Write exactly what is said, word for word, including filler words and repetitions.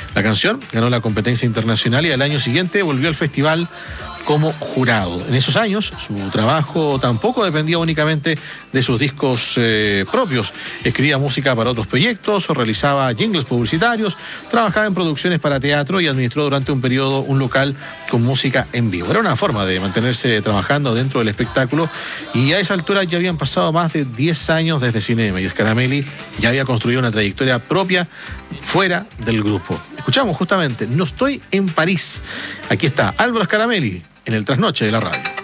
La canción ganó la competencia internacional y al año siguiente volvió al festival como jurado. En esos años, su trabajo tampoco dependía únicamente de sus discos eh, propios. Escribía música para otros proyectos, realizaba jingles publicitarios, trabajaba en producciones para teatro y administró durante un periodo un local con música en vivo. Era una forma de mantenerse trabajando dentro del espectáculo y a esa altura ya habían pasado más de diez años desde Cinema y Scaramelli ya había construido una trayectoria propia fuera del grupo. Escuchamos justamente No estoy en París. Aquí está Álvaro Scaramelli en el Trasnoche de la radio.